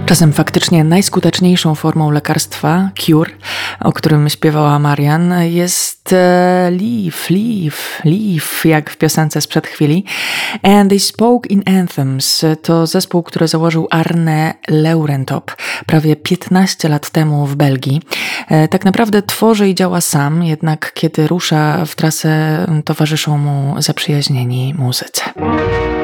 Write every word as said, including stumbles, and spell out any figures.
Czasem faktycznie najskuteczniejszą formą lekarstwa, cure, o którym śpiewała Marian, jest e, Leaf, Leaf, Leaf, jak w piosence sprzed chwili. And They Spoke in Anthems to zespół, który założył Arne Leurentop prawie piętnaście lat temu w Belgii. E, tak naprawdę tworzy i działa sam, jednak kiedy rusza w trasę, towarzyszą mu zaprzyjaźnieni muzycy.